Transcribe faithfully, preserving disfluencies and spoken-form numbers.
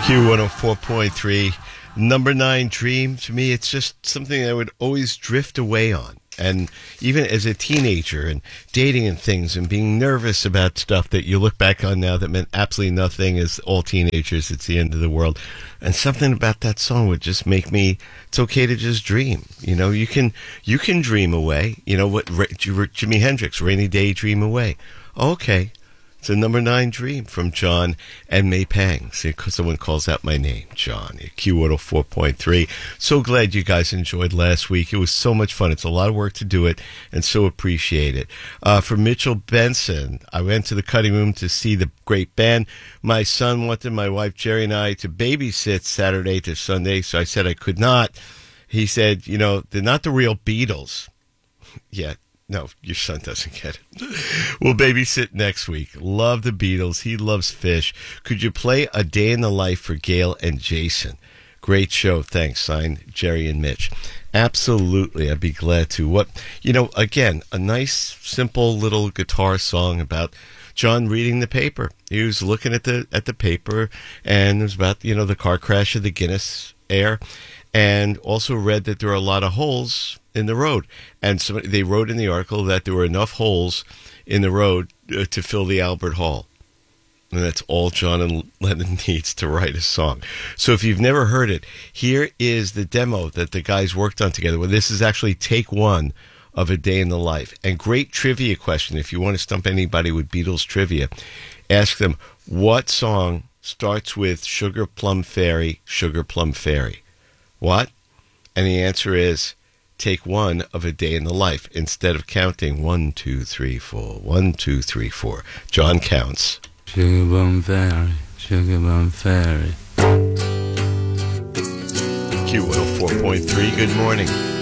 Q one oh four point three, number nine, Dream. To me, it's just something I would always drift away on. And even as a teenager and dating and things and being nervous about stuff that you look back on now that meant absolutely nothing, as all teenagers, it's the end of the world. And something about that song would just make me, it's okay to just dream. You know, you can you can dream away. You know what, Jimi Hendrix, Rainy Day, Dream Away. Okay. It's a number nine, Dream, from John and May Pang. See, someone calls out my name, John, Q one oh four point three. So glad you guys enjoyed last week. It was so much fun. It's a lot of work to do it, and so appreciate it. Uh, for Mitchell Benson, I went to the Cutting Room to see the great band. My son wanted my wife, Jerry, and I to babysit Saturday to Sunday, so I said I could not. He said, you know, they're not the real Beatles yet. No, your son doesn't get it. We'll babysit next week. Love the Beatles. He loves fish. Could you play A Day in the Life for Gail and Jason? Great show. Thanks. Signed, Jerry and Mitch. Absolutely. I'd be glad to. What, you know, again, a nice, simple little guitar song about John reading the paper. He was looking at the at the paper, and it was about, you know, the car crash of the Guinness Air, and also read that there are a lot of holes in the road. And somebody, they wrote in the article that there were enough holes in the road uh, to fill the Albert Hall. And that's all John and Lennon needs to write a song. So if you've never heard it, here is the demo that the guys worked on together. Well, this is actually take one of A Day in the Life. And great trivia question. If you want to stump anybody with Beatles trivia, ask them, what song starts with Sugar Plum Fairy, Sugar Plum Fairy? What? And the answer is, take one of A Day in the Life instead of counting one, two, three, four, one, two, three, four. John counts. Sugar Plum Fairy, Sugar Plum Fairy. Q one oh four point three, good morning.